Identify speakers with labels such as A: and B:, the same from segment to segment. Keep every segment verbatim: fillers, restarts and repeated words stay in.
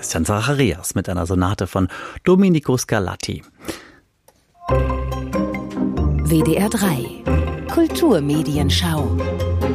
A: Christian Zacharias mit einer Sonate von Domenico Scarlatti.
B: W D R drei Kulturmedienschau.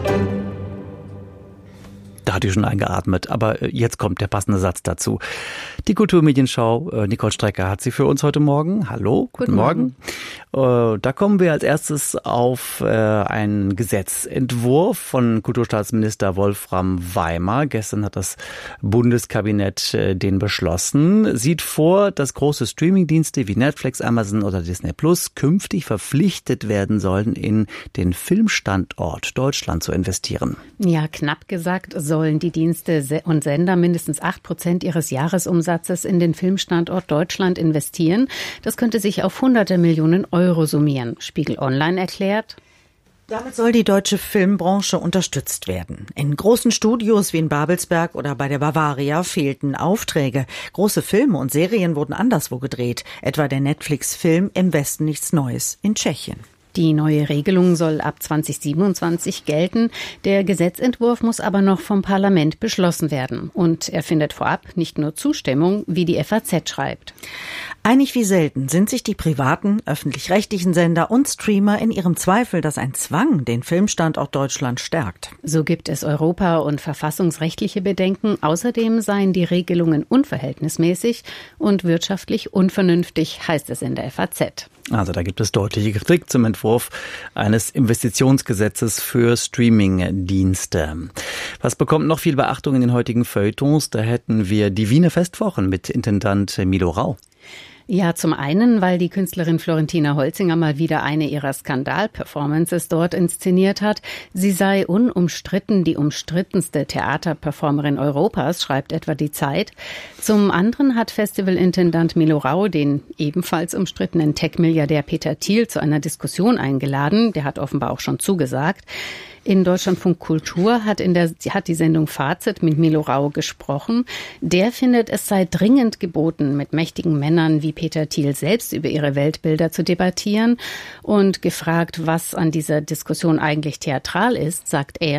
A: Da hatte ich schon eingeatmet, aber jetzt kommt der passende Satz dazu. Die Kulturmedienschau, Nicole Strecker hat sie für uns heute Morgen. Hallo, guten, guten Morgen. Morgen. Da kommen wir als erstes auf einen Gesetzentwurf von Kulturstaatsminister Wolfram Weimar. Gestern hat das Bundeskabinett den beschlossen. Sieht vor, dass große Streamingdienste wie Netflix, Amazon oder Disney Plus künftig verpflichtet werden sollen, in den Filmstandort Deutschland zu investieren.
C: Ja, knapp gesagt sollen die Dienste und Sender mindestens acht Prozent ihres Jahresumsatzes in den Filmstandort Deutschland investieren. Das könnte sich auf hunderte Millionen Euro summieren. Spiegel Online erklärt:
D: Damit soll die deutsche Filmbranche unterstützt werden. In großen Studios wie in Babelsberg oder bei der Bavaria fehlten Aufträge. Große Filme und Serien wurden anderswo gedreht, etwa der Netflix-Film Im Westen nichts Neues in Tschechien.
C: Die neue Regelung soll ab zwanzig siebenundzwanzig gelten. Der Gesetzentwurf muss aber noch vom Parlament beschlossen werden. Und er findet vorab nicht nur Zustimmung, wie die F A Z schreibt.
D: Einig wie selten sind sich die privaten, öffentlich-rechtlichen Sender und Streamer in ihrem Zweifel, dass ein Zwang den Filmstandort Deutschland stärkt.
C: So gibt es europa- und verfassungsrechtliche Bedenken. Außerdem seien die Regelungen unverhältnismäßig und wirtschaftlich unvernünftig, heißt es in der F A Z.
A: Also da gibt es deutliche Kritik zum Entwurf eines Investitionsgesetzes für Streaming-Dienste. Was bekommt noch viel Beachtung in den heutigen Feuilletons? Da hätten wir die Wiener Festwochen mit Intendant Milo Rau.
C: Ja, zum einen, weil die Künstlerin Florentina Holzinger mal wieder eine ihrer Skandal-Performances dort inszeniert hat. Sie sei unumstritten die umstrittenste Theaterperformerin Europas, schreibt etwa die Zeit. Zum anderen hat Festivalintendant Milo Rau den ebenfalls umstrittenen Tech-Milliardär Peter Thiel zu einer Diskussion eingeladen. Der hat offenbar auch schon zugesagt. In Deutschlandfunk Kultur hat, in der, hat die Sendung Fazit mit Milo Rau gesprochen. Der findet, es sei dringend geboten, mit mächtigen Männern wie Peter Thiel selbst über ihre Weltbilder zu debattieren. Und gefragt, was an dieser Diskussion eigentlich theatral ist, sagt er: